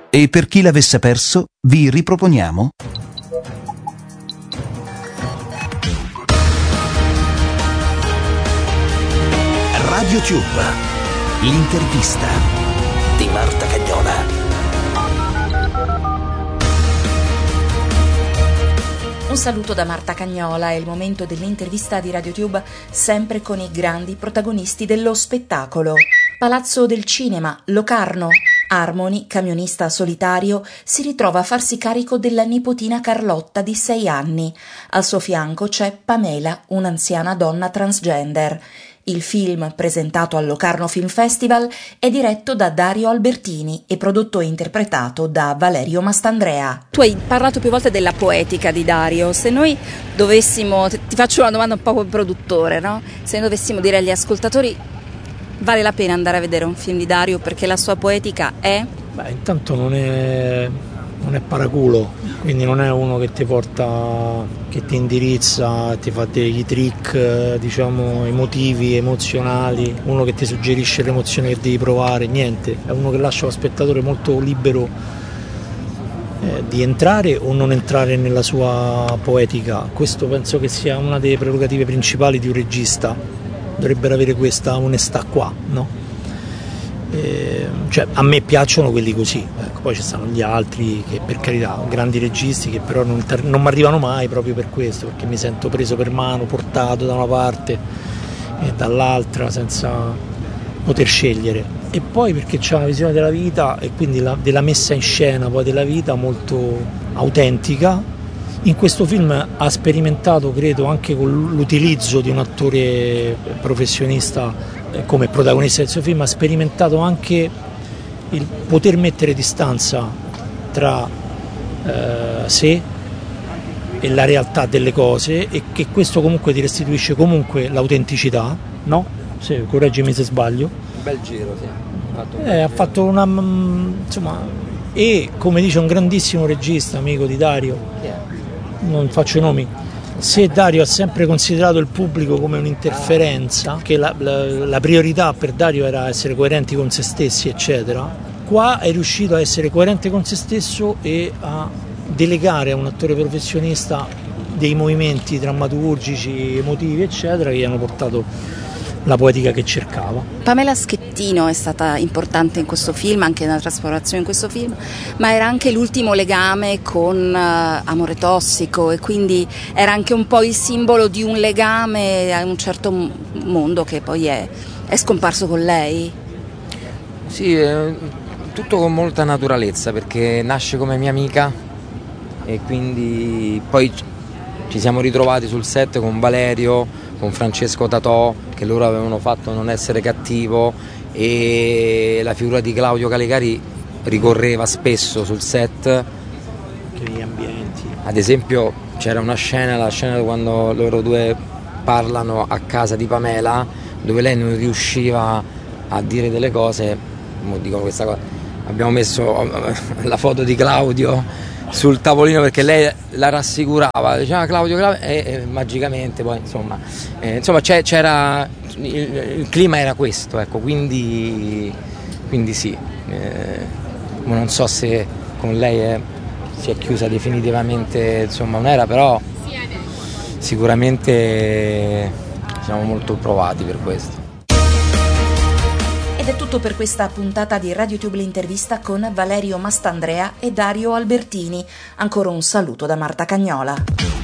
E per chi l'avesse perso, vi riproponiamo Radio Tube, l'intervista di Marta Cagnola. Un saluto da Marta Cagnola, è il momento dell'intervista di Radio Tube, sempre con i grandi protagonisti dello spettacolo. Palazzo del Cinema, Locarno. Harmony, camionista solitario, si ritrova a farsi carico della nipotina Carlotta di 6 anni. Al suo fianco c'è Pamela, un'anziana donna transgender. Il film, presentato al Locarno Film Festival, è diretto da Dario Albertini e prodotto e interpretato da Valerio Mastandrea. Tu hai parlato più volte della poetica di Dario. Se noi dovessimo, ti faccio una domanda un po' come produttore, no? Se noi dovessimo dire agli ascoltatori, vale la pena andare a vedere un film di Dario perché la sua poetica è? Beh, intanto non è paraculo, quindi non è uno che ti porta, che ti indirizza, ti fa degli trick, diciamo, emotivi, emozionali, uno che ti suggerisce l'emozione che devi provare, niente. È uno che lascia lo spettatore molto libero di entrare o non entrare nella sua poetica. Questo penso che sia una delle prerogative principali di un regista, dovrebbero avere questa onestà qua, no? Cioè, a me piacciono quelli così, ecco, poi ci stanno gli altri che, per carità, grandi registi che però non mi arrivano mai proprio per questo, perché mi sento preso per mano, portato da una parte e dall'altra senza poter scegliere, e poi perché c'è una visione della vita e quindi della messa in scena poi della vita molto autentica. In questo film ha sperimentato, credo, anche con l'utilizzo di un attore professionista come protagonista del suo film, ha sperimentato anche il poter mettere distanza tra sé e la realtà delle cose, e che questo comunque ti restituisce comunque l'autenticità, no? Sì, correggimi se sbaglio. Un bel giro, sì. Ha fatto una, insomma, e come dice un grandissimo regista, amico di Dario, non faccio nomi, se Dario ha sempre considerato il pubblico come un'interferenza, che la priorità per Dario era essere coerenti con se stessi, eccetera, qua è riuscito a essere coerente con se stesso e a delegare a un attore professionista dei movimenti drammaturgici, emotivi, eccetera, che gli hanno portato la poetica che cercava. Pamela Schettino è stata importante in questo film, anche nella trasformazione in questo film, ma era anche l'ultimo legame con Amore tossico, e quindi era anche un po' il simbolo di un legame a un certo mondo che poi è scomparso con lei. Sì, tutto con molta naturalezza, perché nasce come mia amica e quindi poi ci siamo ritrovati sul set con Valerio, con Francesco Tatò, che loro avevano fatto Non essere cattivo, e la figura di Claudio Calegari ricorreva spesso sul set. Gli ambienti. Ad esempio c'era una scena, la scena quando loro due parlano a casa di Pamela, dove lei non riusciva a dire delle cose, dicono questa cosa, abbiamo messo la foto di Claudio sul tavolino perché lei la rassicurava, diceva Claudio, e magicamente poi insomma c'era il clima era questo, ecco, quindi sì, non so se con lei si è chiusa definitivamente, insomma, un'era, però sicuramente siamo molto provati per questo. Ed è tutto per questa puntata di Radio Tube l'intervista con Valerio Mastandrea e Dario Albertini. Ancora un saluto da Marta Cagnola.